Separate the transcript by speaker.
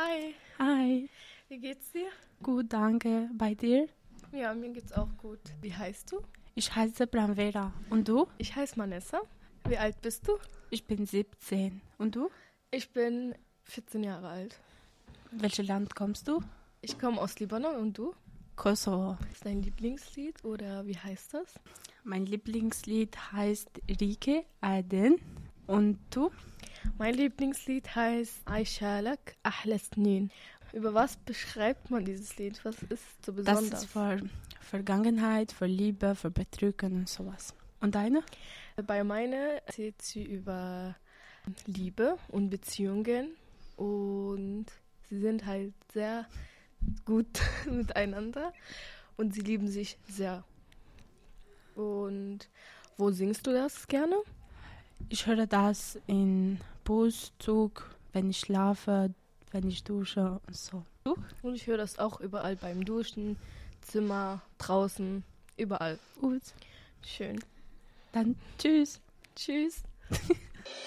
Speaker 1: Hi,
Speaker 2: Hi,
Speaker 1: wie geht's dir?
Speaker 2: gut, danke. Bei dir?
Speaker 1: Ja, mir geht's auch gut. Wie heißt du?
Speaker 2: Ich heiße Branvera. Und du?
Speaker 1: Ich heiße Vanessa. Wie alt bist du?
Speaker 2: Ich bin 17. Und du?
Speaker 1: Ich bin 14 Jahre alt.
Speaker 2: Welches Land kommst du?
Speaker 1: Ich komme aus Libanon und du?
Speaker 2: Kosovo.
Speaker 1: Ist dein Lieblingslied oder wie heißt das?
Speaker 2: Mein Lieblingslied heißt Rike Aden. Und du?
Speaker 1: Mein Lieblingslied heißt Aisha Lak Ahla Snin. Über was beschreibt man dieses Lied? Was ist so
Speaker 2: Das
Speaker 1: besonders?
Speaker 2: ist für Vergangenheit, für Liebe, für Betrügen und sowas. Und deine?
Speaker 1: Bei meiner erzählt sie über Liebe und Beziehungen und sie sind halt sehr gut miteinander und sie lieben sich sehr. Und wo singst du das gerne?
Speaker 2: Ich höre das in Bus, Zug, wenn ich schlafe, wenn ich dusche und so. Du?
Speaker 1: Und ich höre das auch überall beim Duschen, Zimmer, draußen, überall.
Speaker 2: Gut.
Speaker 1: Schön.
Speaker 2: Dann tschüss.
Speaker 1: Tschüss.